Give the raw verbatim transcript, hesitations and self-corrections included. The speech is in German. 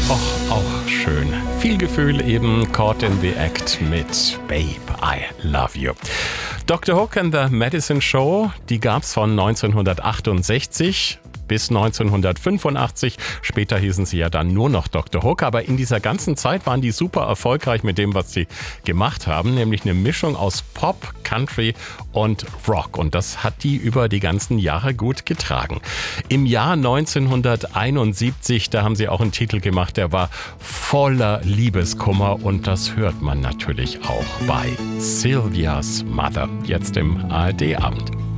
Och, auch schön. Viel Gefühl eben, Caught in the Act mit Babe, I Love You. Doktor Hook and the Medicine Show, die gab's von neunzehnhundertachtundsechzig bis neunzehnhundertfünfundachtzig. Später hießen sie ja dann nur noch Doktor Hook. Aber in dieser ganzen Zeit waren die super erfolgreich mit dem, was sie gemacht haben. Nämlich eine Mischung aus Pop, Country und Rock. Und das hat die über die ganzen Jahre gut getragen. Im Jahr neunzehnhunderteinundsiebzig, da haben sie auch einen Titel gemacht, der war voller Liebeskummer. Und das hört man natürlich auch bei Sylvia's Mother. Jetzt im A R D-Abend.